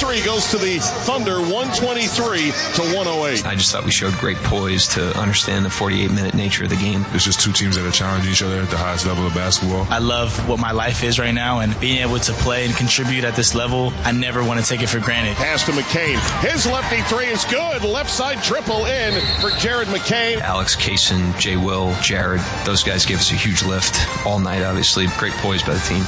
victory goes to the Thunder, 123-108. I just thought we showed great poise to understand the 48-minute nature of the game. It's just two teams that are challenging each other at the highest level of basketball. I love what my life is right now, and being able to play and contribute at this level, I never want to take it for granted. Pass to McCain. His lefty three is good. Left side triple in for Jared McCain. Alex, Kaysen, Jay Will, Jared, those guys gave us a huge lift all night, obviously. Great poise by the team.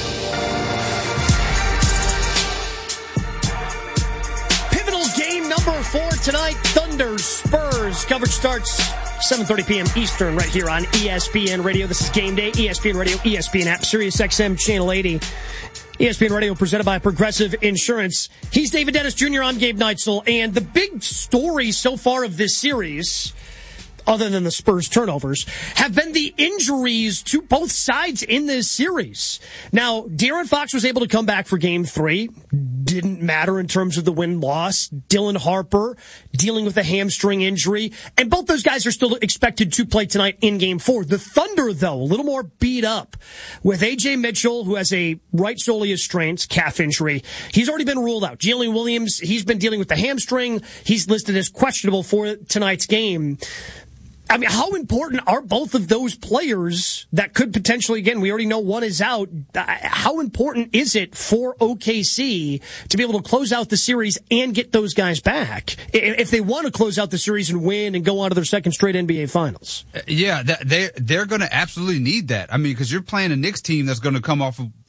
Pivotal game number 4 tonight, Thunder Spurs. Coverage starts 7:30 p.m. Eastern right here on ESPN Radio. This is Game Day, ESPN Radio, ESPN app, Sirius XM Channel 80. ESPN Radio presented by Progressive Insurance. He's David Dennis Jr. I'm Gabe Neitzel, and the big story so far of this series, other than the Spurs turnovers, have been the injuries to both sides in this series. Now, De'Aaron Fox was able to come back for Game 3. Didn't matter in terms of the win-loss. Dylan Harper dealing with a hamstring injury. And both those guys are still expected to play tonight in Game 4. The Thunder, though, a little more beat up with A.J. Mitchell, who has a right soleus strains, calf injury. He's already been ruled out. Jalen Williams, he's been dealing with the hamstring. He's listed as questionable for tonight's game. I mean, how important are both of those players that could potentially, again, we already know one is out. How important is it for OKC to be able to close out the series and get those guys back if they want to close out the series and win and go on to their second straight NBA Finals? Yeah, they're going to absolutely need that. I mean, because you're playing a Knicks team that's going to come off of,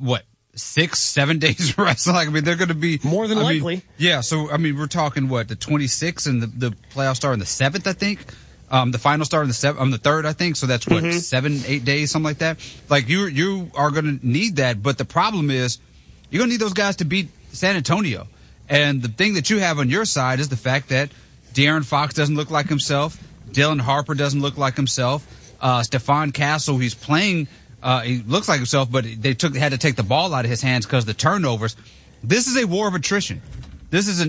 6-7 days rest. Like, I mean, they're going to be more than likely. Yeah. So, I mean, we're talking the 26th and the playoffs start on the 7th, I think. The final start on the 3rd, I think. So that's 7-8 days, something like that. Like you are going to need that. But the problem is you're going to need those guys to beat San Antonio. And the thing that you have on your side is the fact that De'Aaron Fox doesn't look like himself. Dylan Harper doesn't look like himself. Stephon Castle, he's playing, he looks like himself, but they had to take the ball out of his hands because of the turnovers. This is a war of attrition. This is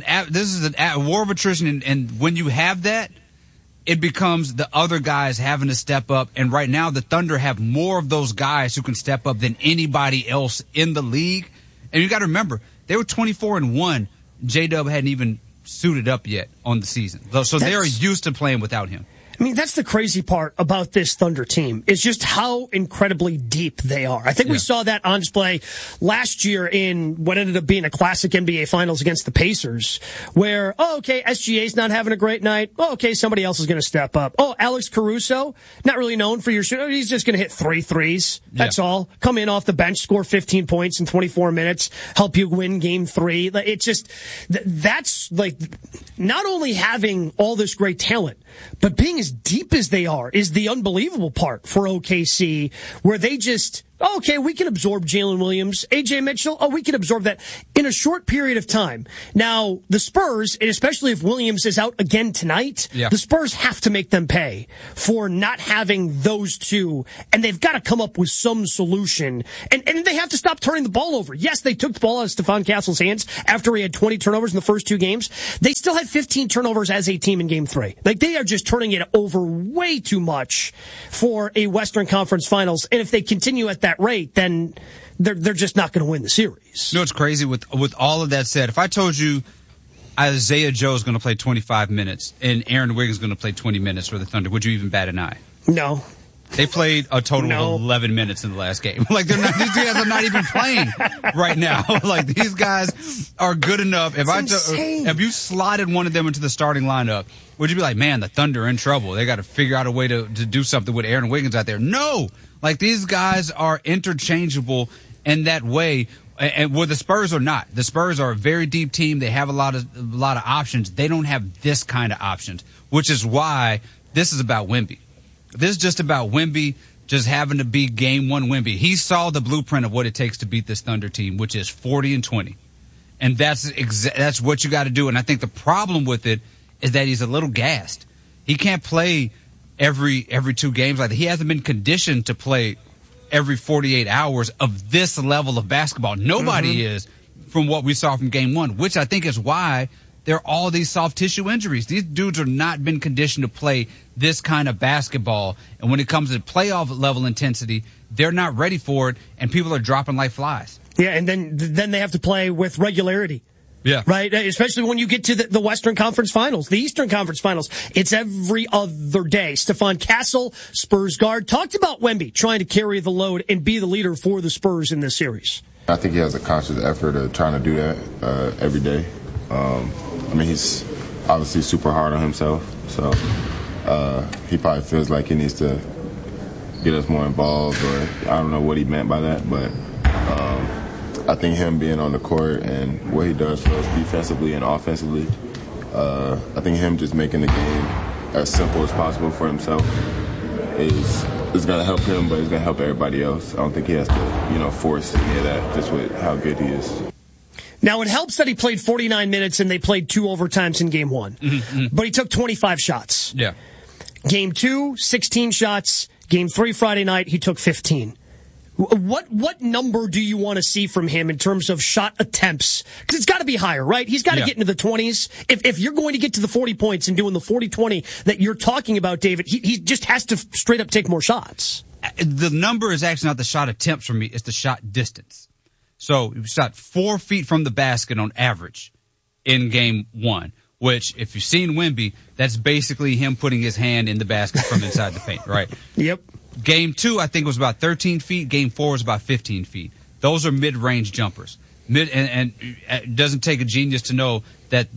a war of attrition. And when you have that, it becomes the other guys having to step up. And right now, the Thunder have more of those guys who can step up than anybody else in the league. And you got to remember, they were 24-1. J-Dub hadn't even suited up yet on the season. So they are used to playing without him. I mean, that's the crazy part about this Thunder team is just how incredibly deep they are. I think we saw that on display last year in what ended up being a classic NBA Finals against the Pacers, where, SGA's not having a great night. Somebody else is going to step up. Alex Caruso, not really known for your shooting. He's just going to hit 3 threes. That's all. Come in off the bench, score 15 points in 24 minutes, help you win Game 3. It's just, that's like, not only having all this great talent, but being as deep as they are is the unbelievable part for OKC, where they just, we can absorb Jalen Williams, A.J. Mitchell. We can absorb that in a short period of time. Now, the Spurs, and especially if Williams is out again tonight, the Spurs have to make them pay for not having those two, and they've got to come up with some solution. And they have to stop turning the ball over. Yes, they took the ball out of Stephon Castle's hands after he had 20 turnovers in the first 2 games. They still had 15 turnovers as a team in Game 3. Like, they are just turning it over way too much for a Western Conference Finals. And if they continue at that rate, then they're just not going to win the series. You know what's crazy with all of that said? If I told you Isaiah Joe is going to play 25 minutes and Aaron Wiggins is going to play 20 minutes for the Thunder, would you even bat an eye? No. They played a total of 11 minutes in the last game. Like, these guys are not even playing right now. Like, these guys are good enough. If you slotted one of them into the starting lineup, would you be like, man, the Thunder are in trouble? They got to figure out a way to do something with Aaron Wiggins out there. No! Like, these guys are interchangeable in that way. And where the Spurs are not. The Spurs are a very deep team. They have a lot of options. They don't have this kind of options, which is why this is about Wemby. This is just about Wemby just having to be Game 1 Wemby. He saw the blueprint of what it takes to beat this Thunder team, which is 40-20. And that's what you got to do. And I think the problem with it is that he's a little gassed. He can't play every 2 games like that. He hasn't been conditioned to play every 48 hours of this level of basketball. Nobody is, from what we saw from Game 1, which I think is why there are all these soft tissue injuries. These dudes are not been conditioned to play this kind of basketball. And when it comes to playoff level intensity, they're not ready for it, and people are dropping like flies. Yeah, and then they have to play with regularity. Yeah. Right? Especially when you get to the Western Conference Finals, the Eastern Conference Finals. It's every other day. Stephon Castle, Spurs guard, talked about Wemby trying to carry the load and be the leader for the Spurs in this series. I think he has a conscious effort of trying to do that every day. He's obviously super hard on himself, so he probably feels like he needs to get us more involved, or I don't know what he meant by that, but I think him being on the court and what he does for us defensively and offensively, I think him just making the game as simple as possible for himself is going to help him, but it's going to help everybody else. I don't think he has to, force any of that just with how good he is. Now, it helps that he played 49 minutes and they played 2 overtimes in Game 1. Mm-hmm. But he took 25 shots. Yeah. Game 2, 16 shots. Game 3 Friday night, he took 15. What number do you want to see from him in terms of shot attempts? Because it's got to be higher, right? He's got to get into the 20s. If you're going to get to the 40 points and doing the 40-20 that you're talking about, David, he just has to straight up take more shots. The number is actually not the shot attempts for me. It's the shot distance. So he shot 4 feet from the basket on average in Game 1, which, if you've seen Wemby, that's basically him putting his hand in the basket from inside the paint, right? Yep. Game 2, I think, was about 13 feet. Game 4 was about 15 feet. Those are mid-range jumpers. And it doesn't take a genius to know that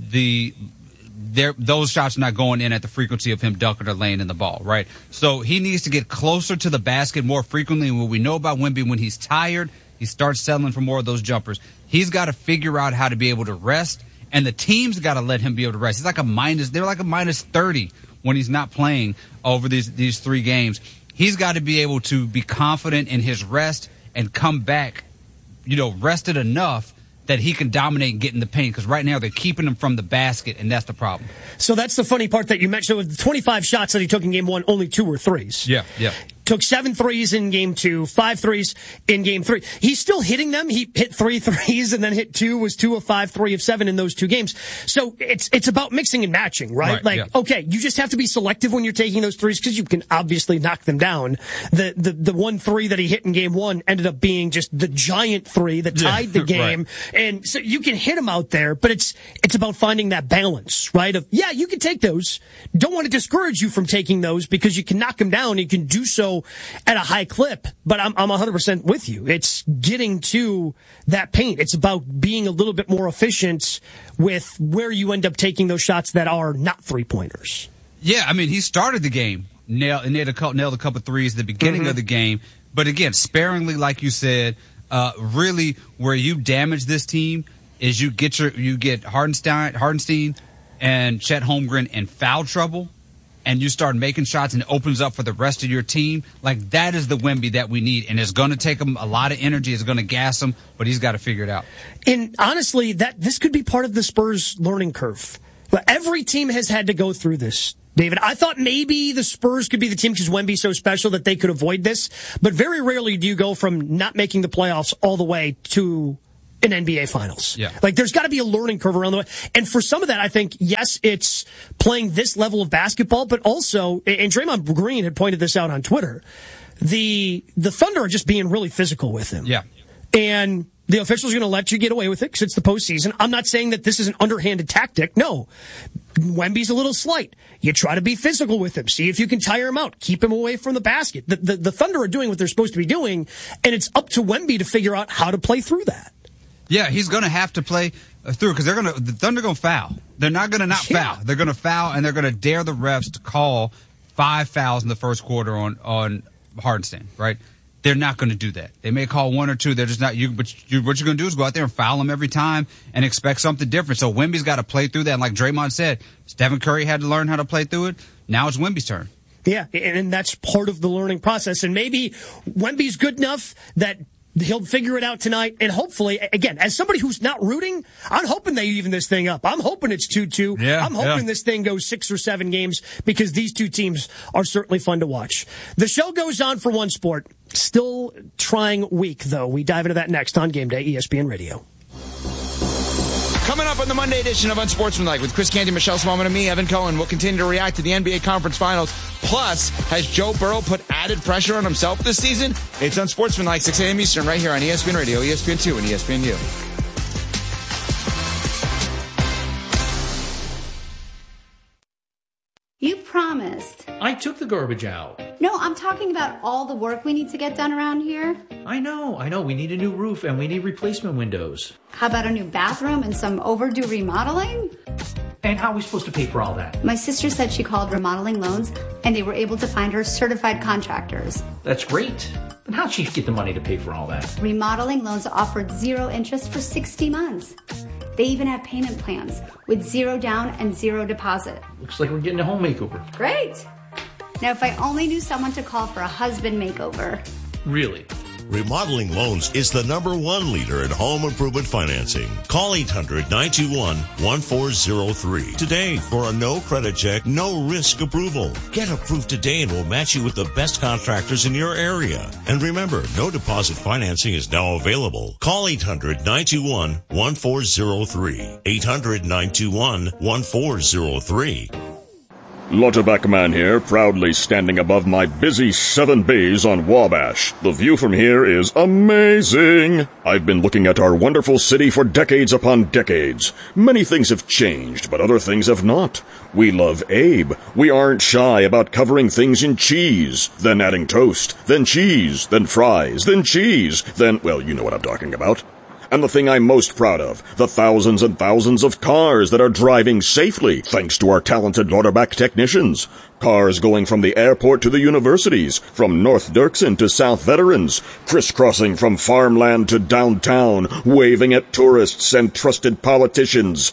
those shots are not going in at the frequency of him dunking or laying in the ball, right? So he needs to get closer to the basket more frequently. And what we know about Wemby, when he's tired, he starts settling for more of those jumpers. He's got to figure out how to be able to rest, and the team's got to let him be able to rest. They're like a minus 30 when he's not playing over these 3 games. He's got to be able to be confident in his rest and come back, rested enough that he can dominate and get in the paint, because right now they're keeping him from the basket, and that's the problem. So that's the funny part that you mentioned. With the 25 shots that he took in Game 1, only 2 were threes. Yeah. Took 7 threes in Game 2, 5 threes in Game 3. He's still hitting them. He hit 3 threes and then hit 2, was 2 of 5, 3 of 7 in those 2 games. So it's about mixing and matching, right? Okay, you just have to be selective when you're taking those threes, because you can obviously knock them down. The 1 3 that he hit in Game 1 ended up being just the giant 3 that tied the game. Right. And so you can hit them out there, but it's about finding that balance, right? You can take those. Don't want to discourage you from taking those, because you can knock them down. You can do so at a high clip, but I'm 100% with you. It's getting to that paint. It's about being a little bit more efficient with where you end up taking those shots that are not 3-pointers. Yeah, he started the game, nailed a couple threes at the beginning of the game, but again, sparingly, like you said. Really, where you damage this team is you get Hardenstein and Chet Holmgren in foul trouble, and you start making shots, and it opens up for the rest of your team. Like, that is the Wemby that we need, and it's going to take him a lot of energy. It's going to gas him, but he's got to figure it out. And honestly, this could be part of the Spurs' learning curve. But every team has had to go through this. David, I thought maybe the Spurs could be the team because Wemby's so special that they could avoid this, but very rarely do you go from not making the playoffs all the way to an NBA Finals. Yeah. Like, there's got to be a learning curve around the way. And for some of that, I think, yes, it's playing this level of basketball, but also, and Draymond Green had pointed this out on Twitter, the Thunder are just being really physical with him. Yeah. And the officials are going to let you get away with it because it's the postseason. I'm not saying that this is an underhanded tactic. No. Wemby's a little slight. You try to be physical with him. See if you can tire him out. Keep him away from the basket. The Thunder are doing what they're supposed to be doing, and it's up to Wemby to figure out how to play through that. Yeah, he's going to have to play through, because the Thunder going to foul. They're not going to not foul. They're going to foul, and they're going to dare the refs to call 5 fouls in the first quarter on Hardenstein, right? They're not going to do that. They may call 1 or 2. They're just not. What you're going to do is go out there and foul them every time and expect something different. So Wemby's got to play through that. And like Draymond said, Stephen Curry had to learn how to play through it. Now it's Wemby's turn. Yeah, and that's part of the learning process. And maybe Wemby's good enough that he'll figure it out tonight, and hopefully, again, as somebody who's not rooting, I'm hoping they even this thing up. I'm hoping it's 2-2. Yeah, I'm hoping this thing goes 6 or 7 games, because these two teams are certainly fun to watch. The show goes on for one sport. Still trying week, though. We dive into that next on Game Day, ESPN Radio. Coming up on the Monday edition of Unsportsmanlike with Chris Canty, Michelle Smallman, and me, Evan Cohen, we'll continue to react to the NBA Conference Finals. Plus, has Joe Burrow put added pressure on himself this season? It's Unsportsmanlike, 6 a.m. Eastern, right here on ESPN Radio, ESPN2, and ESPNU. I took the garbage out. No, I'm talking about all the work we need to get done around here. I know. We need a new roof and we need replacement windows. How about a new bathroom and some overdue remodeling? And how are we supposed to pay for all that? My sister said she called Remodeling Loans and they were able to find her certified contractors. That's great. But how'd she get the money to pay for all that? Remodeling Loans offered 0 interest for 60 months. They even have payment plans with 0 down and 0 deposit. Looks like we're getting a home makeover. Great. Now, if I only knew someone to call for a husband makeover. Really? Remodeling Loans is the #1 leader in home improvement financing. Call 800-921-1403 today for a no credit check, no risk approval. Get approved today and we'll match you with the best contractors in your area. And remember, no deposit financing is now available. Call 800-921-1403. 800-921-1403. Lauterbach Man here, proudly standing above my busy 7 bays on Wabash. The view from here is amazing. I've been looking at our wonderful city for decades upon decades. Many things have changed, but other things have not. We love Abe. We aren't shy about covering things in cheese, then adding toast, then cheese, then fries, then cheese, then, well, you know what I'm talking about. And the thing I'm most proud of, the thousands and thousands of cars that are driving safely thanks to our talented Lauterbach technicians. Cars going from the airport to the universities, from North Dirksen to South Veterans, crisscrossing from farmland to downtown, waving at tourists and trusted politicians.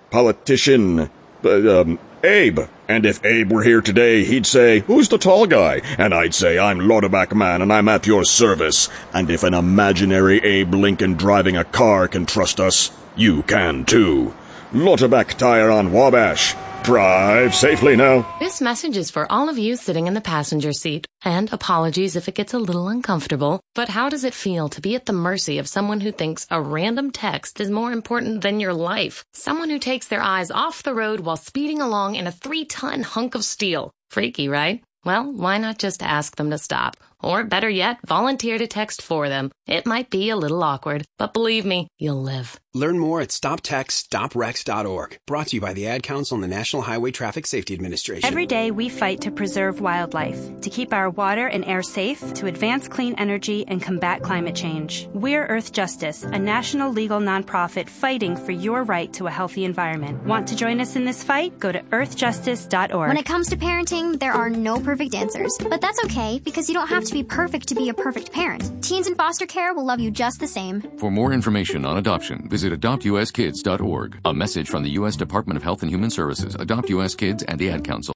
Abe. And if Abe were here today, he'd say, "Who's the tall guy?" And I'd say, "I'm Lauterbach Man, and I'm at your service." And if an imaginary Abe Lincoln driving a car can trust us, you can too. Lauterbach Tire on Wabash. Drive safely now. This message is for all of you sitting in the passenger seat. And apologies if it gets a little uncomfortable. But how does it feel to be at the mercy of someone who thinks a random text is more important than your life? Someone who takes their eyes off the road while speeding along in a 3-ton hunk of steel. Freaky, right? Well, why not just ask them to stop? Or better yet, volunteer to text for them. It might be a little awkward, but believe me, you'll live. Learn more at stoptextstoprex.org. Brought to you by the Ad Council and the National Highway Traffic Safety Administration. Every day we fight to preserve wildlife, to keep our water and air safe, to advance clean energy and combat climate change. We're Earth Justice, a national legal nonprofit fighting for your right to a healthy environment. Want to join us in this fight? Go to earthjustice.org. When it comes to parenting, there are no perfect answers. But that's okay, because you don't have to be perfect to be a perfect parent. Teens in foster care will love you just the same. For more information on adoption, visit adoptuskids.org. A message from the U.S. Department of Health and Human Services, Adopt U.S. Kids, and the Ad Council.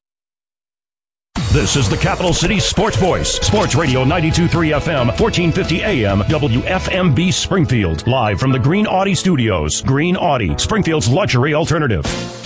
This is the Capital City Sports Voice. Sports Radio 92.3 FM, 1450 AM, WFMB Springfield. Live from the Green Audi Studios. Green Audi, Springfield's luxury alternative.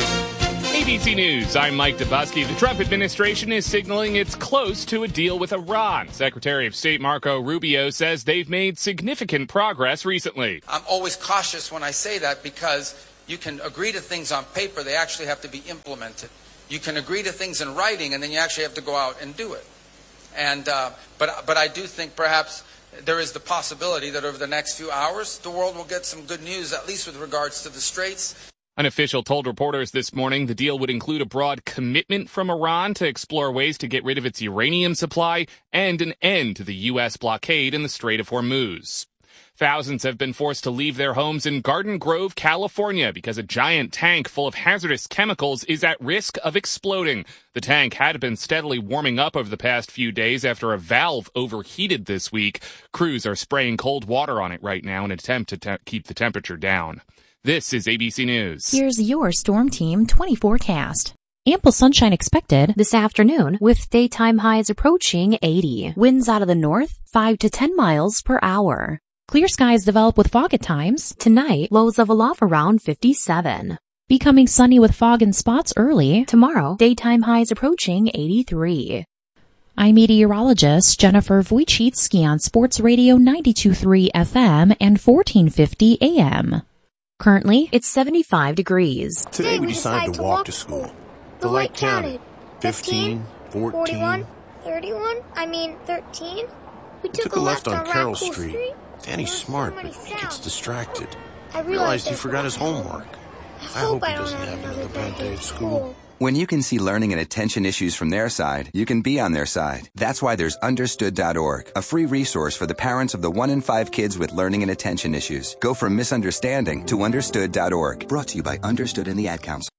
ABC News, I'm Mike DeBusky. The Trump administration is signaling it's close to a deal with Iran. Secretary of State Marco Rubio says they've made significant progress recently. I'm always cautious when I say that because you can agree to things on paper, they actually have to be implemented. You can agree to things in writing, and then you actually have to go out and do it. And but I do think perhaps there is the possibility that over the next few hours, the world will get some good news, at least with regards to the Straits. An official told reporters this morning the deal would include a broad commitment from Iran to explore ways to get rid of its uranium supply and an end to the U.S. blockade in the Strait of Hormuz. Thousands have been forced to leave their homes in Garden Grove, California, because a giant tank full of hazardous chemicals is at risk of exploding. The tank had been steadily warming up over the past few days after a valve overheated this week. Crews are spraying cold water on it right now in an attempt to keep the temperature down. This is ABC News. Here's your Storm Team 20 forecast. Ample sunshine expected this afternoon with daytime highs approaching 80. Winds out of the north 5 to 10 miles per hour. Clear skies develop with fog at times. Tonight, lows level off around 57. Becoming sunny with fog in spots early. Tomorrow, daytime highs approaching 83. I'm meteorologist Jennifer Wojcicki on Sports Radio 92.3 FM and 1450 AM. Currently, it's 75 degrees. Today we decided to walk to school. The light counted. 15, 14, 41, 31, 13. We took a left on Carroll Street. Danny's smart, but he gets distracted. I realized he forgot his homework. I hope he doesn't have another bad day at school. When you can see learning and attention issues from their side, you can be on their side. That's why there's Understood.org, a free resource for the parents of the 1 in 5 kids with learning and attention issues. Go from misunderstanding to Understood.org. Brought to you by Understood and the Ad Council.